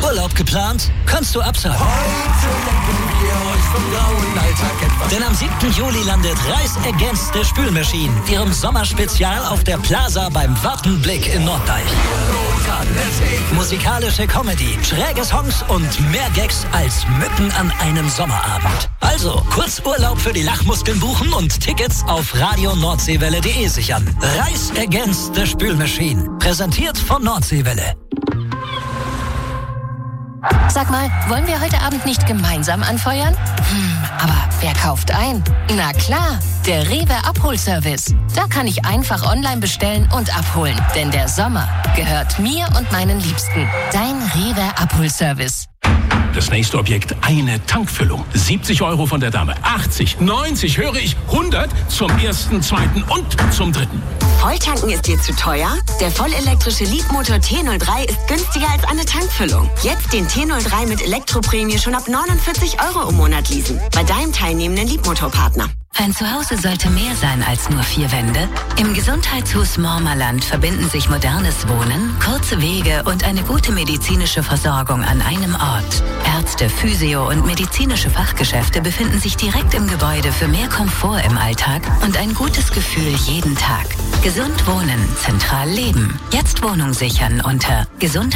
Urlaub geplant? Kannst du absagen. Heute lenken wir euch vom grauen Alltag etwas. Denn am 7. Juli landet Reis Against the Spülmaschine, ihrem Sommerspezial auf der Plaza beim Wartenblick in Norddeich. Musikalische Comedy, schräge Songs und mehr Gags als Mücken an einem Sommerabend. Also, Kurzurlaub für die Lachmuskeln buchen und Tickets auf radionordseewelle.de sichern. Reis Against the Spülmaschine. Präsentiert von Nordseewelle. Sag mal, wollen wir heute Abend nicht gemeinsam anfeuern? Aber wer kauft ein? Na klar, der Rewe Abholservice. Da kann ich einfach online bestellen und abholen. Denn der Sommer gehört mir und meinen Liebsten. Dein Rewe Abholservice. Das nächste Objekt, eine Tankfüllung. 70 € von der Dame, 80, 90, höre ich, 100 zum ersten, zweiten und zum dritten. Volltanken ist dir zu teuer? Der vollelektrische Leapmotor T03 ist günstiger als eine Tankfüllung. Jetzt den T03 mit Elektroprämie schon ab 49 € im Monat leasen. Bei deinem teilnehmenden Leapmotor-Partner. Ein Zuhause sollte mehr sein als nur 4 Wände. Im Gesundheitshaus Mormerland verbinden sich modernes Wohnen, kurze Wege und eine gute medizinische Versorgung an einem Ort. Ärzte, Physio- und medizinische Fachgeschäfte befinden sich direkt im Gebäude für mehr Komfort im Alltag und ein gutes Gefühl jeden Tag. Gesund wohnen, zentral leben. Jetzt Wohnung sichern unter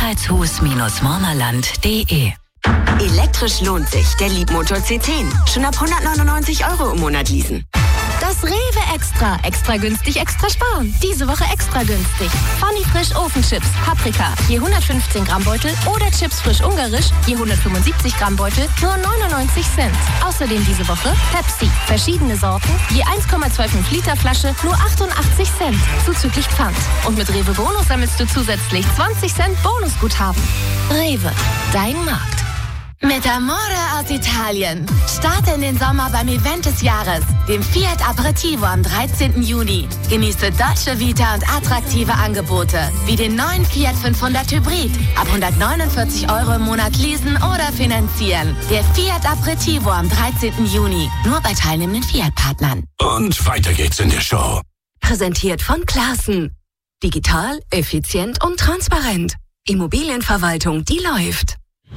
gesundheitshaus-mormerland.de. Elektrisch lohnt sich, der Leapmotor C10. Schon ab 199 € im Monat leasen. Das Rewe Extra. Extra günstig, extra sparen. Diese Woche extra günstig. Funny Frisch Ofenchips, Paprika, je 115 Gramm Beutel oder Chips frisch ungarisch, je 175 Gramm Beutel, nur 99 Cent. Außerdem diese Woche Pepsi, verschiedene Sorten, je 1,25 Liter Flasche, nur 88 Cent, zuzüglich Pfand. Und mit Rewe Bonus sammelst du zusätzlich 20 Cent Bonusguthaben. Rewe, dein Markt. Mit Amore aus Italien. Starte in den Sommer beim Event des Jahres, dem Fiat Aperitivo am 13. Juni. Genieße Dolce Vita und attraktive Angebote, wie den neuen Fiat 500 Hybrid. Ab 149 € im Monat leasen oder finanzieren. Der Fiat Aperitivo am 13. Juni. Nur bei teilnehmenden Fiat-Partnern. Und weiter geht's in der Show. Präsentiert von Classen. Digital, effizient und transparent. Immobilienverwaltung, die läuft.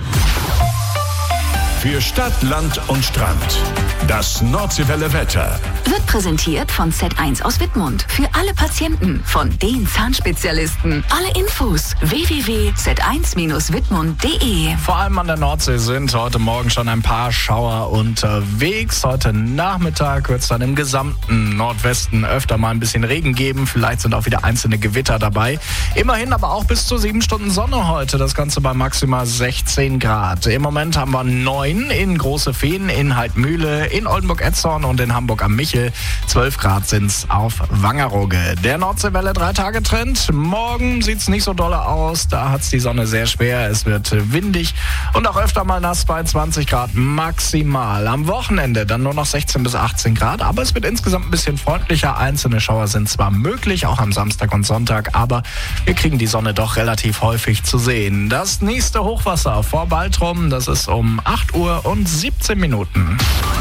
Für Stadt, Land und Strand. Das Nordseewelle Wetter. Wird präsentiert von Z1 aus Wittmund. Für alle Patienten von den Zahnspezialisten. Alle Infos www.z1-wittmund.de. Vor allem an der Nordsee sind heute Morgen schon ein paar Schauer unterwegs. Heute Nachmittag wird es dann im gesamten Nordwesten öfter mal ein bisschen Regen geben. Vielleicht sind auch wieder einzelne Gewitter dabei. Immerhin aber auch bis zu 7 Stunden Sonne heute. Das Ganze bei maximal 16 Grad. Im Moment haben wir 9 in Große Fehn, in Heidmühle, in Oldenburg-Etzorn und in Hamburg am Michel. 12 Grad sind's auf Wangerooge. Der Nordseewelle 3-Tage-Trend. Morgen sieht's nicht so dolle aus. Da hat's die Sonne sehr schwer. Es wird windig und auch öfter mal nass bei 20 Grad maximal. Am Wochenende dann nur noch 16 bis 18 Grad. Aber es wird insgesamt ein bisschen freundlicher. Einzelne Schauer sind zwar möglich, auch am Samstag und Sonntag. Aber wir kriegen die Sonne doch relativ häufig zu sehen. Das nächste Hochwasser vor Baltrum, das ist um 8 Uhr und 17 Minuten.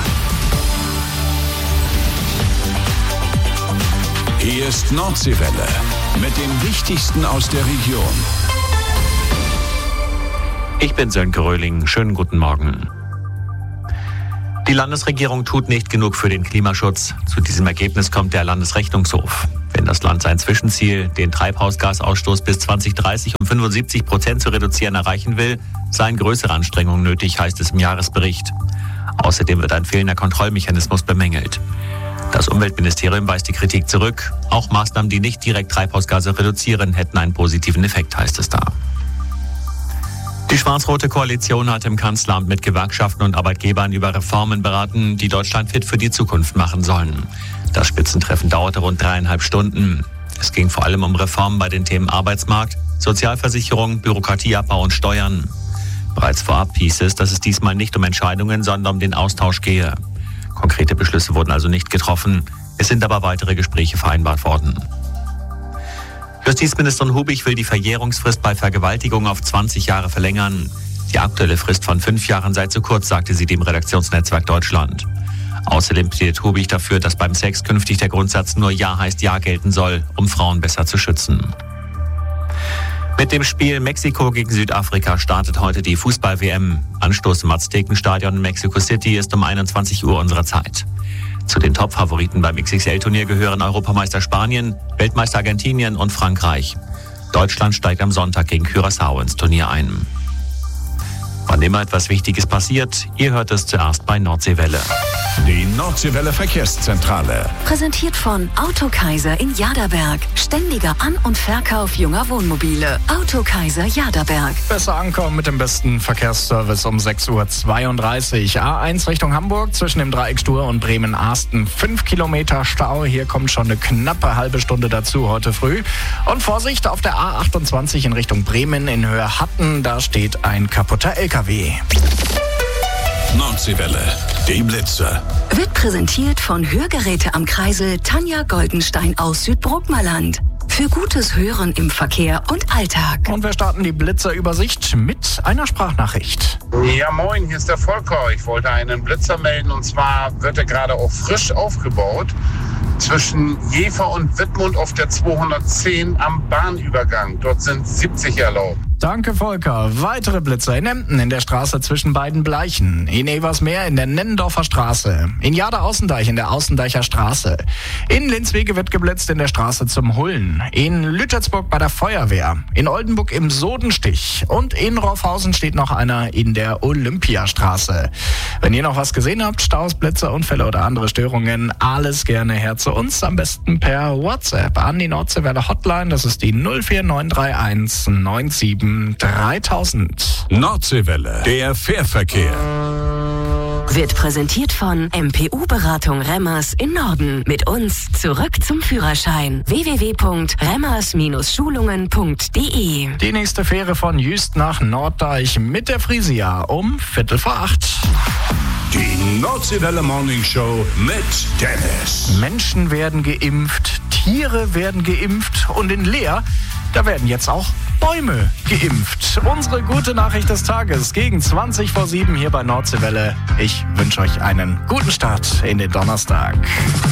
Hier ist Nordseewelle mit dem Wichtigsten aus der Region. Ich bin Sönke Röhling. Schönen guten Morgen. Die Landesregierung tut nicht genug für den Klimaschutz. Zu diesem Ergebnis kommt der Landesrechnungshof. Wenn das Land sein Zwischenziel, den Treibhausgasausstoß bis 2030 um 75% zu reduzieren, erreichen will, seien größere Anstrengungen nötig, heißt es im Jahresbericht. Außerdem wird ein fehlender Kontrollmechanismus bemängelt. Das Umweltministerium weist die Kritik zurück. Auch Maßnahmen, die nicht direkt Treibhausgase reduzieren, hätten einen positiven Effekt, heißt es da. Die schwarz-rote Koalition hat im Kanzleramt mit Gewerkschaften und Arbeitgebern über Reformen beraten, die Deutschland fit für die Zukunft machen sollen. Das Spitzentreffen dauerte rund 3,5 Stunden. Es ging vor allem um Reformen bei den Themen Arbeitsmarkt, Sozialversicherung, Bürokratieabbau und Steuern. Bereits vorab hieß es, dass es diesmal nicht um Entscheidungen, sondern um den Austausch gehe. Konkrete Beschlüsse wurden also nicht getroffen. Es sind aber weitere Gespräche vereinbart worden. Justizministerin Hubig will die Verjährungsfrist bei Vergewaltigung auf 20 Jahre verlängern. Die aktuelle Frist von 5 Jahren sei zu kurz, sagte sie dem Redaktionsnetzwerk Deutschland. Außerdem plädiert Hubig dafür, dass beim Sex künftig der Grundsatz nur Ja heißt Ja gelten soll, um Frauen besser zu schützen. Mit dem Spiel Mexiko gegen Südafrika startet heute die Fußball-WM. Anstoß im Aztekenstadion in Mexico City ist um 21 Uhr unserer Zeit. Zu den Top-Favoriten beim XXL-Turnier gehören Europameister Spanien, Weltmeister Argentinien und Frankreich. Deutschland steigt am Sonntag gegen Curaçao ins Turnier ein. Wann immer etwas Wichtiges passiert, ihr hört es zuerst bei Nordseewelle. Die Nordseewelle Verkehrszentrale. Präsentiert von Autokaiser in Jaderberg. Ständiger An- und Verkauf junger Wohnmobile. Autokaiser Jaderberg. Besser ankommen mit dem besten Verkehrsservice um 6:32 Uhr. A1 Richtung Hamburg zwischen dem Dreieck Stur und Bremen-Arsten. 5 Kilometer Stau. Hier kommt schon eine knappe halbe Stunde dazu heute früh. Und Vorsicht auf der A28 in Richtung Bremen in Höhe Hatten. Da steht ein kaputter LKW. Nordseewelle, die Blitzer. Wird präsentiert von Hörgeräte am Kreisel Tanja Goldenstein aus Südbrookmerland. Für gutes Hören im Verkehr und Alltag. Und wir starten die Blitzerübersicht mit einer Sprachnachricht. Ja, moin, hier ist der Volker. Ich wollte einen Blitzer melden und zwar wird er gerade auch frisch aufgebaut zwischen Jever und Wittmund auf der 210 am Bahnübergang. Dort sind 70 erlaubt. Danke, Volker. Weitere Blitzer in Emden in der Straße zwischen beiden Bleichen. In Eversmeer in der Nennendorfer Straße. In Jader-Außendeich in der Außendeicher Straße. In Linzwege wird geblitzt in der Straße zum Hullen. In Lütersburg bei der Feuerwehr. In Oldenburg im Sodenstich. Und in Roffhausen steht noch einer in der Olympiastraße. Wenn ihr noch was gesehen habt, Staus, Blitzer, Unfälle oder andere Störungen, alles gerne her zu uns. Am besten per WhatsApp an die Nordseewelle Hotline. Das ist die 04931 97 3000. Nordseewelle, der Fährverkehr. Wird präsentiert von MPU-Beratung Remmers in Norden. Mit uns zurück zum Führerschein. www.remmers-schulungen.de. Die nächste Fähre von Jüst nach Norddeich mit der Frisia um 7:45. Die Nordseewelle Morning Show mit Dennis. Menschen werden geimpft, Tiere werden geimpft und in Leer, da werden jetzt auch Bäume geimpft. Unsere gute Nachricht des Tages gegen 7:20 hier bei Nordseewelle. Ich wünsche euch einen guten Start in den Donnerstag.